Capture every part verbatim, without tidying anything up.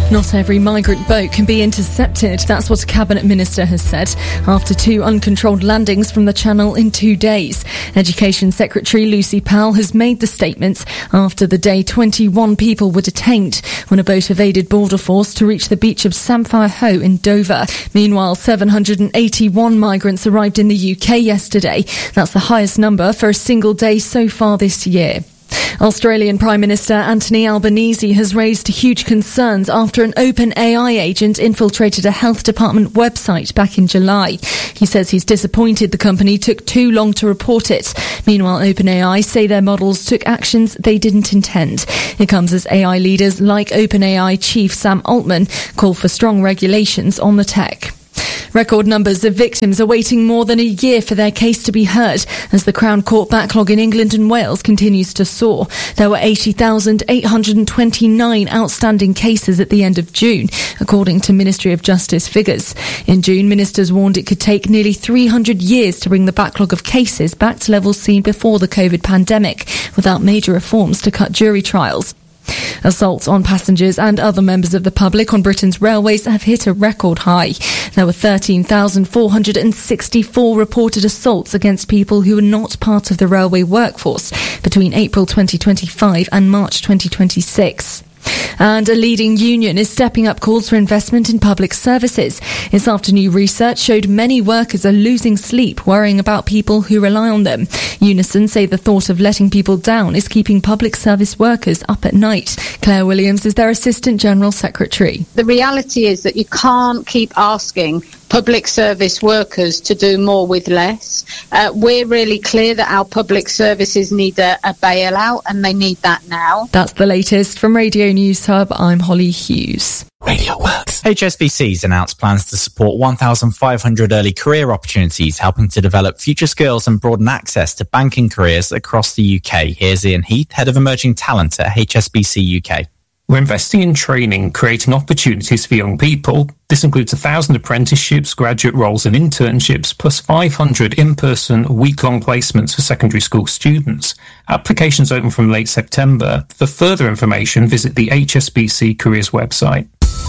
Not every migrant boat can be intercepted. That's what a cabinet minister has said after two uncontrolled landings from the Channel in two days. Education Secretary Lucy Powell has made the statements after the day twenty-one people were detained when a boat evaded border force to reach the beach of Samphire Hoe in Dover. Meanwhile, seven hundred eighty-one migrants arrived in the U K yesterday. That's the highest number for a single day so far this year. Australian Prime Minister Anthony Albanese has raised huge concerns after an OpenAI agent infiltrated a health department website back in July. He says he's disappointed the company took too long to report it. Meanwhile, OpenAI say their models took actions they didn't intend. It comes as A I leaders like OpenAI chief Sam Altman call for strong regulations on the tech. Record numbers of victims are waiting more than a year for their case to be heard as the Crown Court backlog in England and Wales continues to soar. There were eighty thousand eight hundred twenty-nine outstanding cases at the end of June, according to Ministry of Justice figures. In June, ministers warned it could take nearly three hundred years to bring the backlog of cases back to levels seen before the COVID pandemic, without major reforms to cut jury trials. Assaults on passengers and other members of the public on Britain's railways have hit a record high. There were thirteen thousand four hundred sixty-four reported assaults against people who were not part of the railway workforce between April twenty twenty-five and March twenty twenty-six. And a leading union is stepping up calls for investment in public services. It's after new research showed many workers are losing sleep, worrying about people who rely on them. Unison say the thought of letting people down is keeping public service workers up at night. Claire Williams is their Assistant General Secretary. The reality is that you can't keep asking public service workers to do more with less. Uh, we're really clear that our public services need a, a bailout, and they need that now. That's the latest from Radio News Hub. I'm Holly Hughes. Radio Works. H S B C's announced plans to support one thousand five hundred early career opportunities, helping to develop future skills and broaden access to banking careers across the U K. Here's Ian Heath, Head of Emerging Talent at H S B C U K. We're investing in training, creating opportunities for young people. This includes one thousand apprenticeships, graduate roles and internships, plus five hundred in-person week-long placements for secondary school students. Applications open from late September. For further information, visit the H S B C Careers website.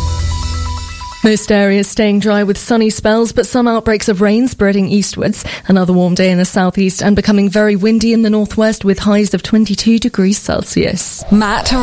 Most areas staying dry with sunny spells, but some outbreaks of rain spreading eastwards. Another warm day in the southeast and becoming very windy in the northwest with highs of twenty-two degrees Celsius. Matt